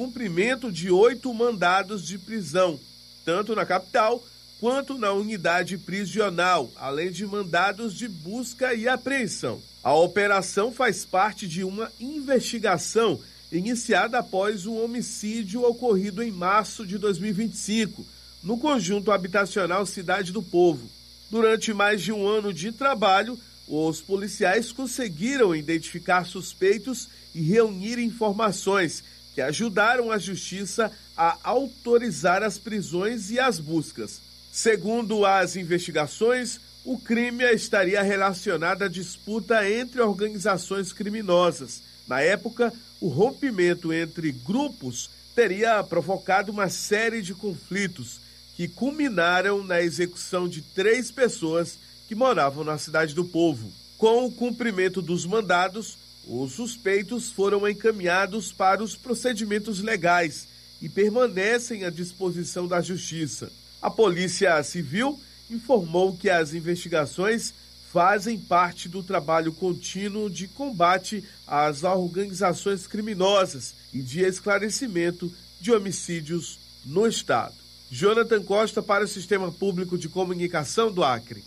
cumprimento de 8 mandados de prisão, tanto na capital quanto na unidade prisional, além de mandados de busca e apreensão. A operação faz parte de uma investigação iniciada após um homicídio ocorrido em março de 2025, no conjunto habitacional Cidade do Povo. Durante mais de um ano de trabalho, os policiais conseguiram identificar suspeitos e reunir informações que ajudaram a Justiça a autorizar as prisões e as buscas. Segundo as investigações, o crime estaria relacionado à disputa entre organizações criminosas. Na época, o rompimento entre grupos teria provocado uma série de conflitos que culminaram na execução de 3 pessoas que moravam na Cidade do Povo. Com o cumprimento dos mandados, os suspeitos foram encaminhados para os procedimentos legais e permanecem à disposição da Justiça. A Polícia Civil informou que as investigações fazem parte do trabalho contínuo de combate às organizações criminosas e de esclarecimento de homicídios no Estado. Jonathan Costa para o Sistema Público de Comunicação do Acre.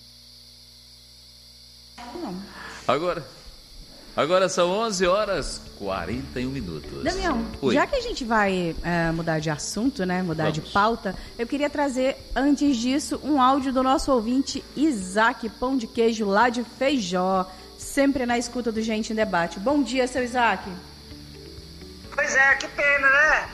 Agora são 11h41. Damião, Oi. Já que a gente vai mudar de assunto, né, mudar de pauta, eu queria trazer, antes disso, um áudio do nosso ouvinte Isaac Pão de Queijo, lá de Feijó, sempre na escuta do Gente em Debate. Bom dia, seu Isaac. Pois é, que pena, né?